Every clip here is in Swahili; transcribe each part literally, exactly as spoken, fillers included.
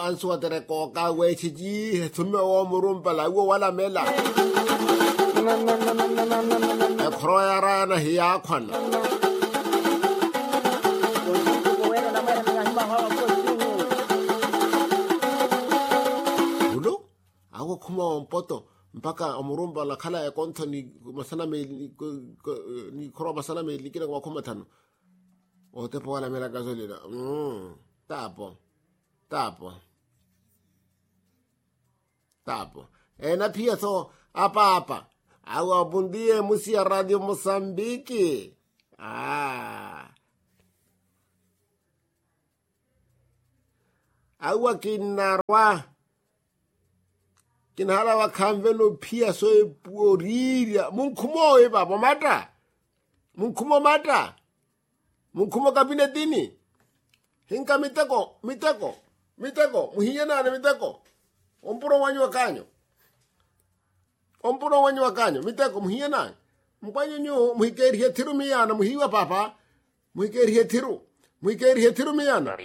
ansuwa tere koka wechiji thume o murumpa la wo wala mela e kroya rana hiya khwana ulo ako khuma mpoto mpaka murumpa la khala e konto ni masana me ni kro masana me likira kwa khuma thano o te po wala mela gasolina mm tapo tapo tapo ena pia so apa apa awa bundie musia Radio Mozambique ah awa kinarwa kinhala wa khamvelo pia so e puoriria munkhumo e baba mata munkhumo mata munkhumo kabinetini hinka miteko miteko miteko muhiyana na miteko ompuro wanyu wakanyo ompuro wanyu wakanyo miteko muhiyana mpanyo nyu muhikeri hetiru miyana muhiwa papa muhikeri hetiru muhikeri hetiru miyana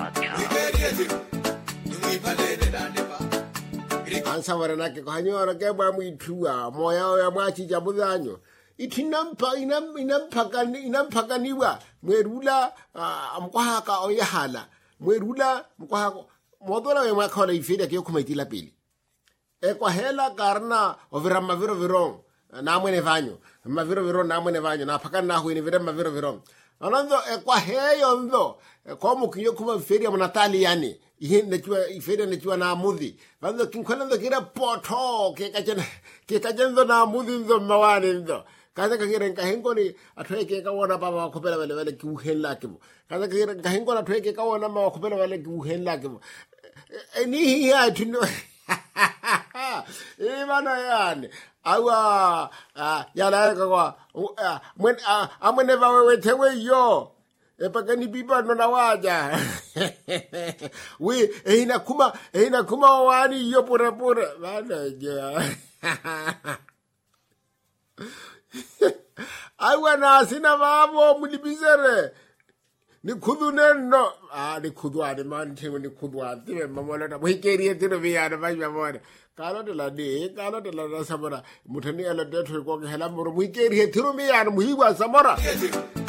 ansa warana ke khanyo ara ke ba muithua moya ya mwachi jabudanyo itinampa inam inampakani inampakaniwa mwerula amkwahaka oyahala mwerula mkwahako modola we makhola ifida ke kumaitila pili e kwa hela karna ovira maviro virong na mwene vanyo maviro viro na mwene vanyo na pakana na huini vira maviro virong anando e kwa heyo ndo kwa mukinyo kuma feria mnatali yani ihe nechua ifeda nechua na mudhi vando kinkhona ndo kira poto ke kachana ke kachando na mudhi ndo mawani ndo kaza kakira nkahengo ni atweke kawona baba wakopela wale wale kiuhela kibu kaza kakira nkahengo na atweke kawona mama wakopela wale kiuhela kibu ni hiya tuno eh bana yani awa yana kwa mwen amene bawe wetewe yo epakani biba no nawaja we ina kuma ina kuma wani yo pura pura bana ja awa na sina babo mulibizere ni kudu neno ah ni kudu ade man temo ni kudu ade mamola na muhikeri tino biya na ba mamola kala de la de kala de la samara mutani ala de to ko hela mo muhikeri tino biya na muhiwa samara